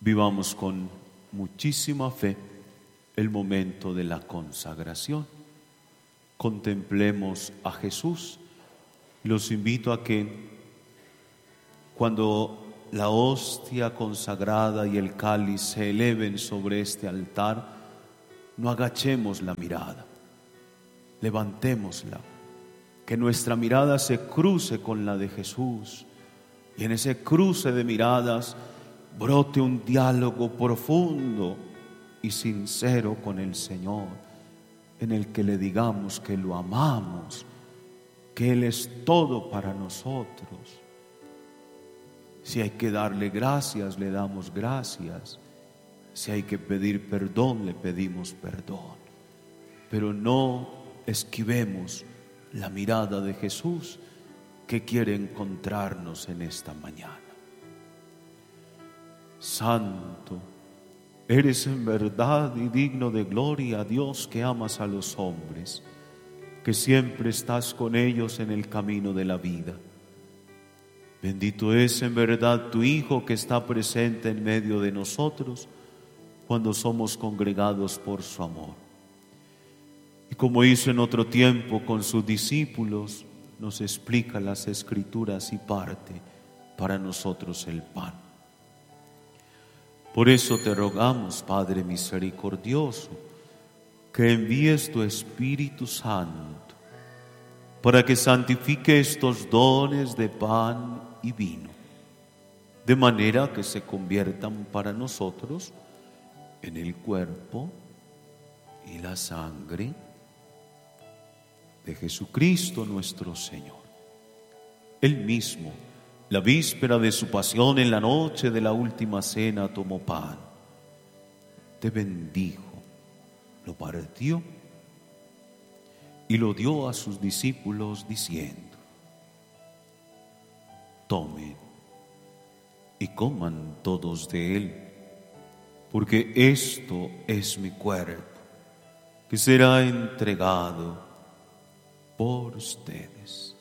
Vivamos con muchísima fe el momento de la consagración. Contemplemos a Jesús. Los invito a que cuando la hostia consagrada y el cáliz se eleven sobre este altar, no agachemos la mirada, levantémosla, que nuestra mirada se cruce con la de Jesús y en ese cruce de miradas brote un diálogo profundo y sincero con el Señor, en el que le digamos que lo amamos, que Él es todo para nosotros. Si hay que darle gracias, le damos gracias. Si hay que pedir perdón, le pedimos perdón. Pero no esquivemos la mirada de Jesús, que quiere encontrarnos en esta mañana. Santo, eres en verdad y digno de gloria, Dios que amas a los hombres, que siempre estás con ellos en el camino de la vida. Bendito es en verdad tu Hijo, que está presente en medio de nosotros cuando somos congregados por su amor. Y como hizo en otro tiempo con sus discípulos, nos explica las Escrituras y parte para nosotros el pan. Por eso te rogamos, Padre misericordioso, que envíes tu Espíritu Santo para que santifique estos dones de pan y vino, de manera que se conviertan para nosotros en el cuerpo y la sangre de Jesucristo nuestro Señor. Él mismo, la víspera de su pasión, en la noche de la última cena, tomó pan, te bendijo, lo partió y lo dio a sus discípulos diciendo: tomen y coman todos de él, porque esto es mi cuerpo, que será entregado por ustedes.